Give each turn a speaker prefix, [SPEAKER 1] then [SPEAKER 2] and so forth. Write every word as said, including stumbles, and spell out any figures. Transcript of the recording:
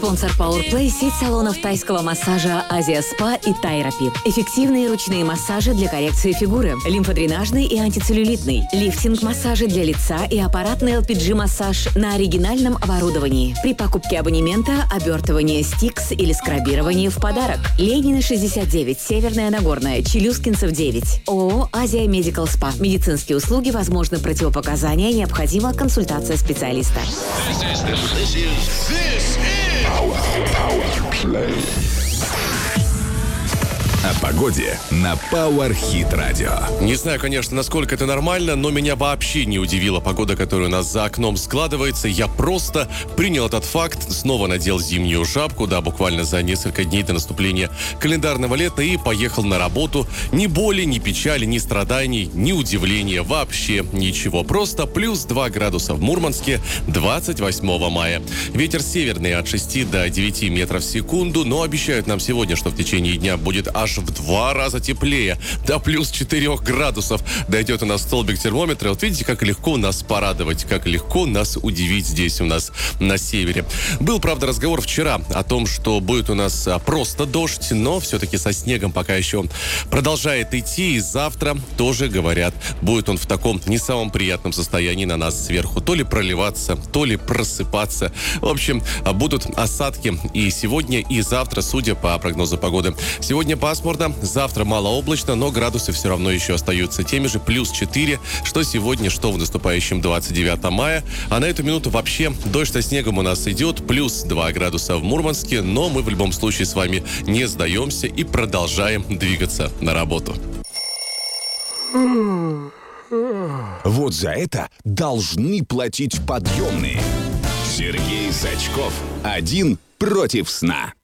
[SPEAKER 1] Спонсор PowerPlay – сеть салонов тайского массажа Азия Спа и Тайрапид. Эффективные ручные массажи для коррекции фигуры, лимфодренажный и антицеллюлитный, лифтинг-массажи для лица и аппаратный эл пи джи-массаж на оригинальном оборудовании. При покупке абонемента обертывание стикс или скрабирование в подарок. Ленина, шестьдесят девять, Северная Нагорная, Челюскинцев, девять. ООО «Азия Медикал Спа». Медицинские услуги, возможны противопоказания, необходима консультация специалиста.
[SPEAKER 2] Power, Power Play. О погоде на Power Hit Radio.
[SPEAKER 3] Не знаю, конечно, насколько это нормально, но меня вообще не удивила погода, которая у нас за окном складывается. Я просто принял этот факт, снова надел зимнюю шапку, да, буквально за несколько дней до наступления календарного лета и поехал на работу. Ни боли, ни печали, ни страданий, ни удивления, вообще ничего. Просто плюс два градуса в Мурманске двадцать восьмого мая. Ветер северный от шести до девяти метров в секунду, но обещают нам сегодня, что в течение дня будет аж в два раза теплее, до плюс четырех градусов дойдет у нас столбик термометра. Вот видите, как легко нас порадовать, как легко нас удивить здесь у нас на севере. Был, правда, разговор вчера о том, что будет у нас просто дождь, но все-таки со снегом пока еще он продолжает идти, и завтра тоже, говорят, будет он в таком не самом приятном состоянии на нас сверху. То ли проливаться, то ли просыпаться. В общем, будут осадки и сегодня, и завтра, судя по прогнозу погоды. Сегодня пасмурно, завтра малооблачно, но градусы все равно еще остаются теми же, плюс четыре, что сегодня, что в наступающем двадцать девятого мая. А на эту минуту вообще дождь со снегом у нас идет, плюс два градуса в Мурманске, но мы в любом случае с вами не сдаемся и продолжаем двигаться на работу.
[SPEAKER 2] Вот за это должны платить подъемные. Сергей Сачков. Один против сна.